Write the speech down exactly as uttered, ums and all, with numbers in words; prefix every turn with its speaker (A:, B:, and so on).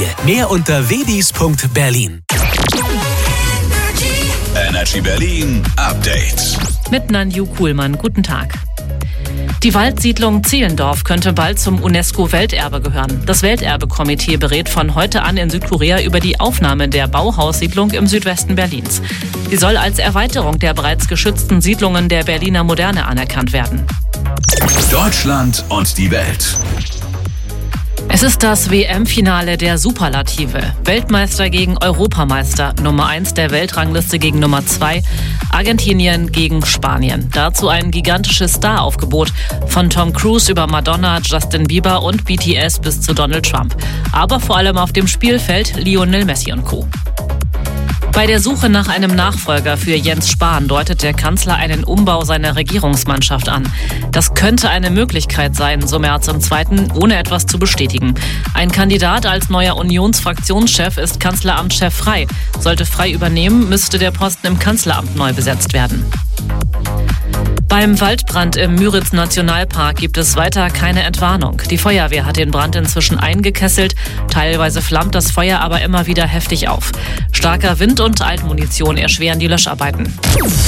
A: Immobilie. Mehr unter wedis punkt berlin.
B: Energy Berlin Update.
C: Mit Nanju Kuhlmann. Guten Tag. Die Waldsiedlung Zehlendorf könnte bald zum UNESCO-Welterbe gehören. Das Welterbekomitee berät von heute an in Südkorea über die Aufnahme der Bauhaussiedlung im Südwesten Berlins. Sie soll als Erweiterung der bereits geschützten Siedlungen der Berliner Moderne anerkannt werden.
B: Deutschland und die Welt.
C: Es ist das W M-Finale der Superlative. Weltmeister gegen Europameister, Nummer eins der Weltrangliste gegen Nummer zwei, Argentinien gegen Spanien. Dazu ein gigantisches Staraufgebot von Tom Cruise über Madonna, Justin Bieber und B T S bis zu Donald Trump. Aber vor allem auf dem Spielfeld Lionel Messi und Co. Bei der Suche nach einem Nachfolger für Jens Spahn deutet der Kanzler einen Umbau seiner Regierungsmannschaft an. Das könnte eine Möglichkeit sein, so Merz am zweiten, ohne etwas zu bestätigen. Ein Kandidat als neuer Unionsfraktionschef ist Kanzleramtschef Frey. Sollte Frey übernehmen, müsste der Posten im Kanzleramt neu besetzt werden. Beim Waldbrand im Müritz-Nationalpark gibt es weiter keine Entwarnung. Die Feuerwehr hat den Brand inzwischen eingekesselt. Teilweise flammt das Feuer aber immer wieder heftig auf. Starker Wind und Altmunition erschweren die Löscharbeiten.